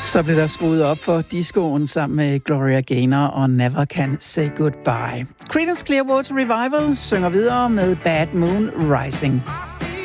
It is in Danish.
Så blev der skruet op for discoen sammen med Gloria Gaynor og Never Can Say Goodbye. Creedence Clearwater Revival synger videre med Bad Moon Rising.